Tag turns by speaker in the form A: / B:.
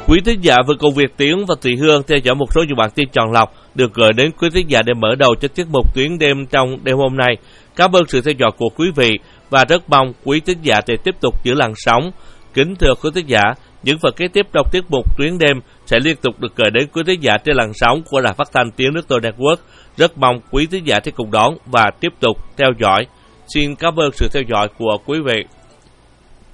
A: Quý thính giả vừa cùng Việt Tiến và Thị Hương theo dõi một số những bản tin chọn lọc được gửi đến quý thính giả để mở đầu cho tiết mục Tuyến đêm trong đêm hôm nay. Cảm ơn sự theo dõi của quý vị và rất mong quý thính giả để tiếp tục giữ làn sóng. Kính thưa quý thính giả, những phần kế tiếp trong tiết mục Tuyến đêm sẽ liên tục được gửi đến quý thính giả trên làn sóng của Đài Phát thanh Tiếng Nước Tôi Network. Rất mong quý thính giả sẽ cùng đón và tiếp tục theo dõi. Xin cảm ơn sự theo dõi của quý vị.